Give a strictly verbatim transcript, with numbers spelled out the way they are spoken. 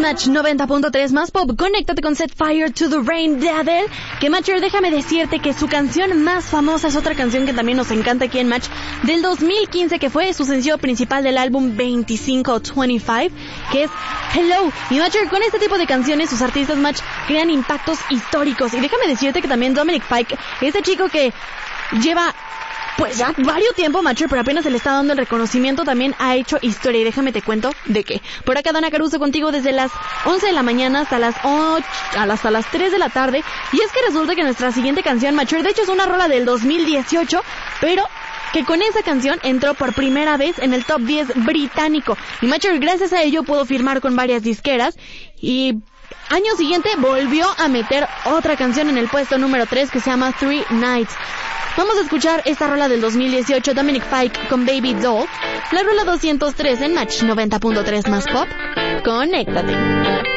Match noventa punto tres más pop. Conéctate con Set Fire to the Rain de Adele. Que Matcher, déjame decirte que su canción más famosa es otra canción que también nos encanta aquí en Match, del dos mil quince, que fue su sencillo principal del álbum veinticinco veinticinco, que es Hello. Y Matcher, con este tipo de canciones sus artistas Match crean impactos históricos. Y déjame decirte que también Dominic Fike, este chico que lleva pues ya varios tiempo, Matcher, pero apenas se le está dando el reconocimiento, también ha hecho historia. Y déjame te cuento de qué. Por acá Dana Caruso contigo desde las once de la mañana hasta las ocho, hasta las tres de la tarde. Y es que resulta que nuestra siguiente canción, Matcher, de hecho es una rola del dos mil dieciocho, pero que con esa canción entró por primera vez en el top diez británico. Y Matcher, gracias a ello pudo firmar con varias disqueras y año siguiente volvió a meter otra canción en el puesto número tres que se llama Three Nights. Vamos a escuchar esta rola del dos mil dieciocho, Dominic Fike con Baby Doll, la rola doscientos tres en Match noventa punto tres más pop. Conéctate.